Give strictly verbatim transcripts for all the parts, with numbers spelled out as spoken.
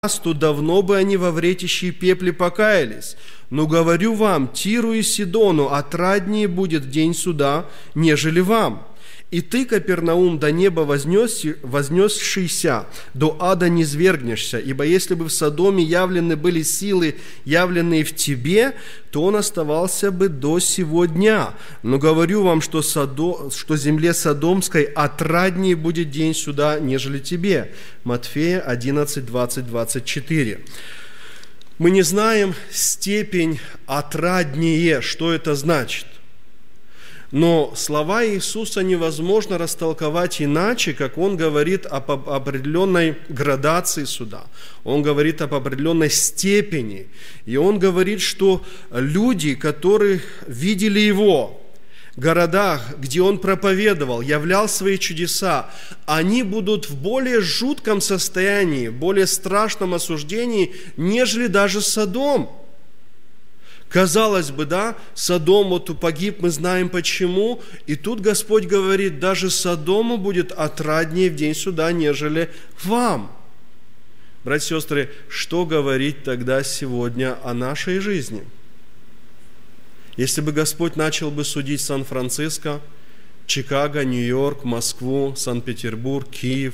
то давно бы они во вретище и пепле покаялись. Но говорю вам, Тиру и Сидону отраднее будет день суда, нежели вам. И ты, Капернаум, до неба вознес, вознесшийся, до ада не свергнешься, ибо если бы в Содоме явлены были силы, явленные в тебе, то он оставался бы до сего дня. Но говорю вам, что, Содо, что земле Содомской отраднее будет день суда, нежели тебе». Матфея одиннадцать, двадцать, двадцать четыре. Мы не знаем степень «отраднее», что это значит. Но слова Иисуса невозможно растолковать иначе, как Он говорит об определенной градации суда. Он говорит об определенной степени. И Он говорит, что люди, которые видели Его в городах, где Он проповедовал, являл свои чудеса, они будут в более жутком состоянии, в более страшном осуждении, нежели даже Содом. Казалось бы, да, Содом вот погиб, мы знаем почему. И тут Господь говорит, даже Содому будет отраднее в день суда, нежели вам. Братья и сестры, что говорить тогда сегодня о нашей жизни? Если бы Господь начал бы судить Сан-Франциско, Чикаго, Нью-Йорк, Москву, Санкт-Петербург, Киев,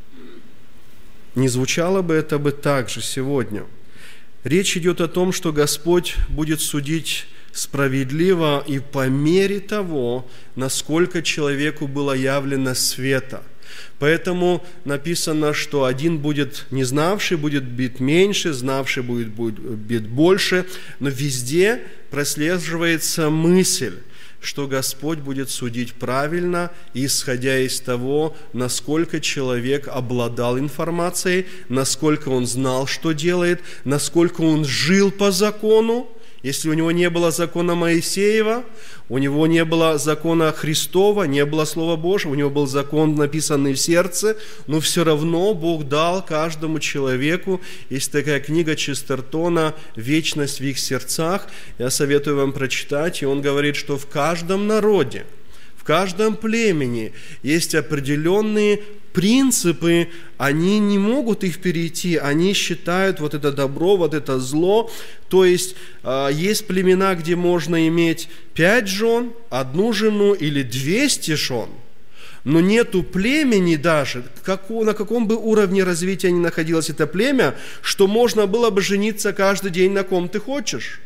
не звучало бы это бы так же сегодня? Речь идет о том, что Господь будет судить справедливо и по мере того, насколько человеку было явлено света. Поэтому написано, что один будет не знавший, будет бит меньше, знавший будет, будет бит больше, но везде прослеживается мысль, что Господь будет судить правильно, исходя из того, насколько человек обладал информацией, насколько он знал, что делает, насколько он жил по закону. Если у него не было закона Моисеева, у него не было закона Христова, не было Слова Божьего, у него был закон, написанный в сердце, но все равно Бог дал каждому человеку, есть такая книга Честертона «Вечность в их сердцах», я советую вам прочитать, и он говорит, что в каждом народе, в каждом племени есть определенные принципы, они не могут их перейти, они считают вот это добро, вот это зло. То есть есть племена, где можно иметь пять жен, одну жену или двести жен, но нету племени даже, как, на каком бы уровне развития ни находилось это племя, что можно было бы жениться каждый день на ком ты хочешь.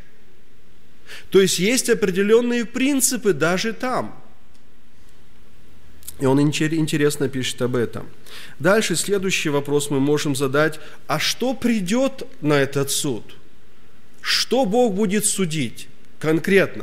То есть есть определенные принципы даже там. И он интересно пишет об этом. Дальше следующий вопрос мы можем задать. А что придет на этот суд? Что Бог будет судить конкретно?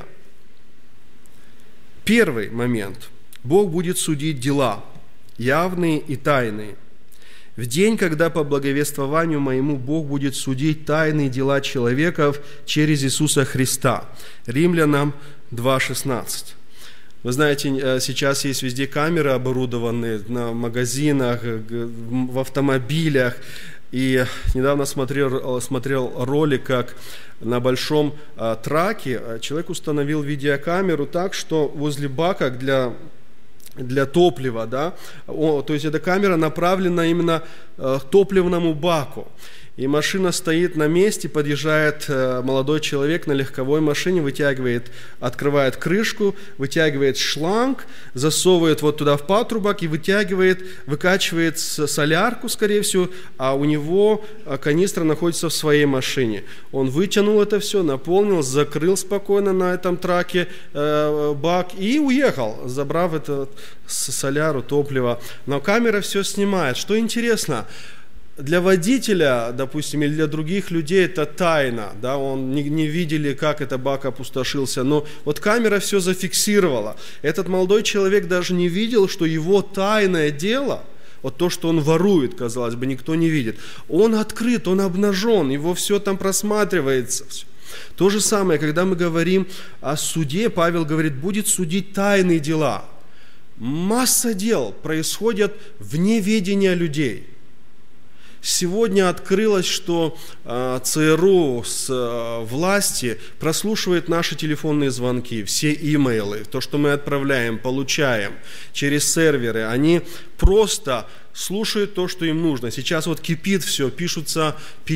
Первый момент. Бог будет судить дела, явные и тайные. В день, когда по благовествованию моему Бог будет судить тайные дела человеков через Иисуса Христа. Римлянам два шестнадцать. Вы знаете, сейчас есть везде камеры оборудованные на магазинах, в автомобилях. И недавно смотрел, смотрел ролик, как на большом траке человек установил видеокамеру так, что возле бака для, для топлива, да, о, то есть эта камера направлена именно к топливному баку. И машина стоит на месте, подъезжает молодой человек на легковой машине, вытягивает, открывает крышку, вытягивает шланг, засовывает вот туда в патрубок и вытягивает, выкачивает солярку, скорее всего, а у него канистра находится в своей машине. Он вытянул это все, наполнил, закрыл спокойно на этом траке бак и уехал, забрав это соляру, топливо. Но камера все снимает. Что интересно, для водителя, допустим, или для других людей это тайна, да, он не, не видели, как этот бак опустошился, но вот камера все зафиксировала. Этот молодой человек даже не видел, что его тайное дело, вот то, что он ворует, казалось бы, никто не видит, он открыт, он обнажен, его все там просматривается. То же самое, когда мы говорим о суде, Павел говорит, будет судить тайные дела. Масса дел происходят вне ведения людей. Сегодня открылось, что э, ЦРУ с э, власти прослушивает наши телефонные звонки, все имейлы, то, что мы отправляем, получаем через серверы. Они просто слушают то, что им нужно. Сейчас вот кипит все, пишутся